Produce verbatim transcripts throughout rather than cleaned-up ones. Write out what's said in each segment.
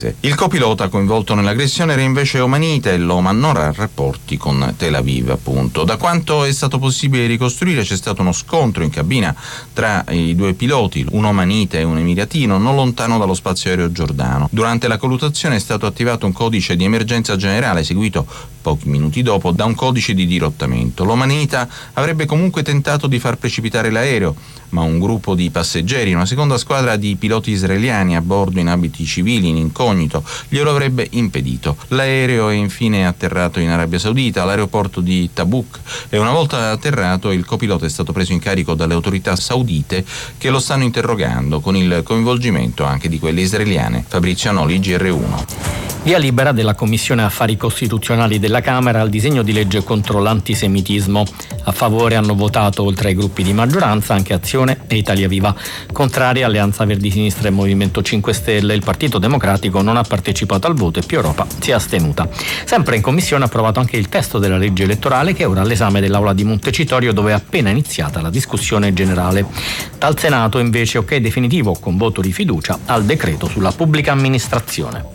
Il copilota coinvolto nell'aggressione era invece omanita e l'Oman non ha rapporti con Tel Aviv, appunto. Da quanto è stato possibile ricostruire, c'è stato uno scontro in cabina tra i due piloti, un omanita e un emiratino, non lontano dallo spazio aereo giordano. Durante la colluttazione è stato attivato un codice di emergenza generale, seguito pochi minuti dopo da un codice di dirottamento. L'omanita avrebbe comunque tentato di far precipitare l'aereo, ma un gruppo di passeggeri, una seconda squadra di piloti israeliani a bordo in abiti civili, in incognito, glielo avrebbe impedito. L'aereo è infine atterrato in Arabia Saudita, all'aeroporto di Tabuk, e una volta atterrato il copilota è stato preso in carico dalle autorità saudite che lo stanno interrogando, con il coinvolgimento anche di quelle israeliane. Fabrizio Anoli, G R uno. Via libera della Commissione Affari Costituzionali della Camera al disegno di legge contro l'antisemitismo. A favore hanno votato, oltre ai gruppi di maggioranza, anche Azione e Italia Viva. Contrari Alleanza Verdi Sinistra e Movimento cinque Stelle. Il Partito Democratico non ha partecipato al voto e Più Europa si è astenuta. Sempre in Commissione ha approvato anche il testo della legge elettorale, che è ora all'esame dell'Aula di Montecitorio, dove è appena iniziata la discussione generale. Dal Senato invece ok definitivo con voto di fiducia al decreto sulla pubblica amministrazione.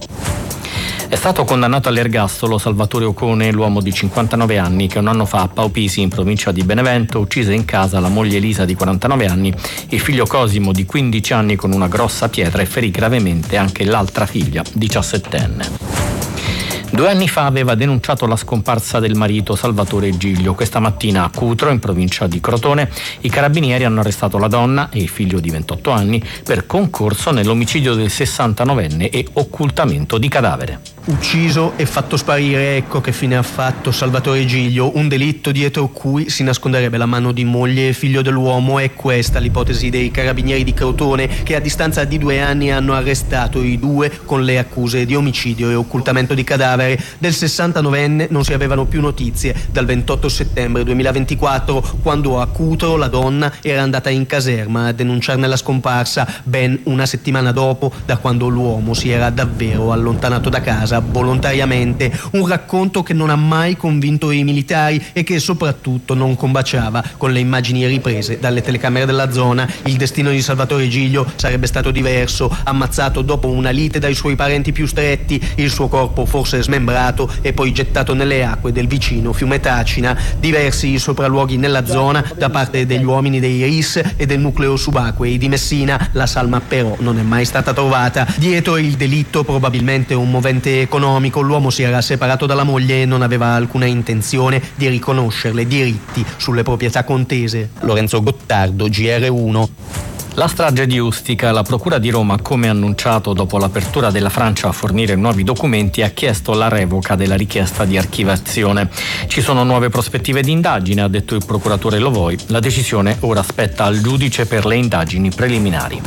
È stato condannato all'ergastolo Salvatore Ocone, l'uomo di cinquantanove anni che un anno fa a Paupisi, in provincia di Benevento, uccise in casa la moglie Elisa di quarantanove anni, il figlio Cosimo di quindici anni con una grossa pietra e ferì gravemente anche l'altra figlia, diciassettenne. Due anni fa aveva denunciato la scomparsa del marito Salvatore Giglio. Questa mattina a Cutro, in provincia di Crotone, i carabinieri hanno arrestato la donna e il figlio di ventotto anni per concorso nell'omicidio del sessantanovenne e occultamento di cadavere. Ucciso e fatto sparire, ecco che fine ha fatto Salvatore Giglio, un delitto dietro cui si nasconderebbe la mano di moglie e figlio dell'uomo. È questa l'ipotesi dei carabinieri di Crotone, che a distanza di due anni hanno arrestato i due con le accuse di omicidio e occultamento di cadavere. Del sessantanovenne non si avevano più notizie dal ventotto settembre duemilaventiquattro, quando a Cutro la donna era andata in caserma a denunciarne la scomparsa, ben una settimana dopo da quando l'uomo si era davvero allontanato da casa volontariamente. Un racconto che non ha mai convinto i militari e che soprattutto non combaciava con le immagini riprese dalle telecamere della zona. Il destino di Salvatore Giglio sarebbe stato diverso: ammazzato dopo una lite dai suoi parenti più stretti, il suo corpo forse smembrato e poi gettato nelle acque del vicino fiume Tacina. Diversi i sopralluoghi nella zona da parte degli uomini dei R I S e del nucleo subacquei di Messina. La salma però non è mai stata trovata. Dietro il delitto probabilmente un movente economico. L'uomo si era separato dalla moglie e non aveva alcuna intenzione di riconoscerle diritti sulle proprietà contese. Lorenzo Gottardo, G R uno. La strage di Ustica. La Procura di Roma, come annunciato dopo l'apertura della Francia a fornire nuovi documenti, ha chiesto la revoca della richiesta di archivazione. Ci sono nuove prospettive di indagine, ha detto il procuratore Lovoi. La decisione ora spetta al giudice per le indagini preliminari.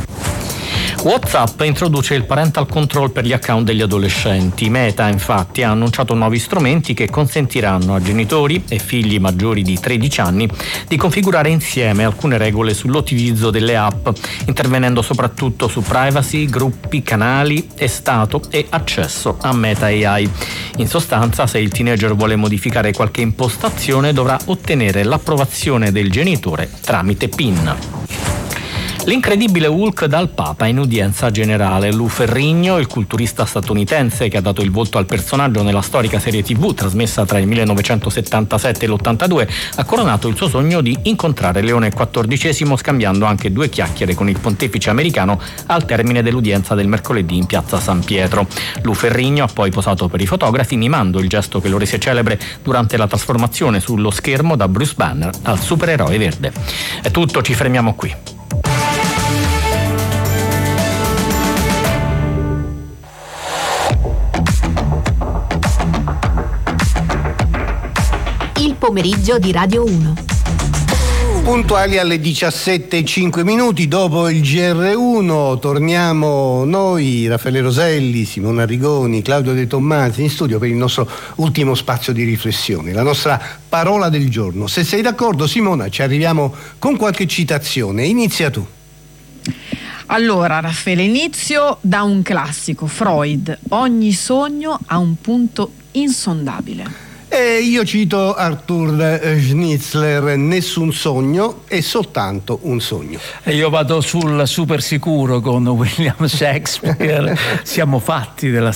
WhatsApp introduce il parental control per gli account degli adolescenti. Meta, infatti, ha annunciato nuovi strumenti che consentiranno a genitori e figli maggiori di tredici anni di configurare insieme alcune regole sull'utilizzo delle app, intervenendo soprattutto su privacy, gruppi, canali e stato e accesso a Meta A I. In sostanza, se il teenager vuole modificare qualche impostazione, dovrà ottenere l'approvazione del genitore tramite PIN. L'incredibile Hulk dal Papa in udienza generale. Lou Ferrigno, il culturista statunitense che ha dato il volto al personaggio nella storica serie tivù trasmessa tra il millenovecentosettantasette e l'ottantadue, ha coronato il suo sogno di incontrare Leone quattordicesimo, scambiando anche due chiacchiere con il pontefice americano al termine dell'udienza del mercoledì in piazza San Pietro. Lou Ferrigno ha poi posato per i fotografi, mimando il gesto che lo rese celebre durante la trasformazione sullo schermo da Bruce Banner al supereroe verde. È tutto, ci fermiamo qui. Pomeriggio di Radio uno. Puntuali alle diciassette e cinque minuti dopo il G R uno torniamo noi, Raffaele Roselli, Simona Rigoni, Claudio De Tommasi in studio per il nostro ultimo spazio di riflessione, la nostra parola del giorno. Se sei d'accordo, Simona, ci arriviamo con qualche citazione. Inizia tu. Allora, Raffaele, inizio da un classico, Freud: ogni sogno ha un punto insondabile. E io cito Arthur Schnitzler: nessun sogno è soltanto un sogno. E io vado sul super sicuro con William Shakespeare: siamo fatti della